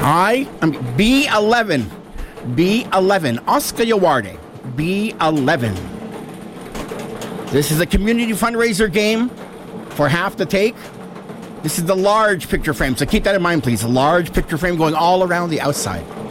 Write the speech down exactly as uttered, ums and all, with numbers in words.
I, I mean, B eleven. B eleven. Oscar Yawarde. B eleven. This is a community fundraiser game for half the take. This is the large picture frame, so keep that in mind, please. A large picture frame going all around the outside.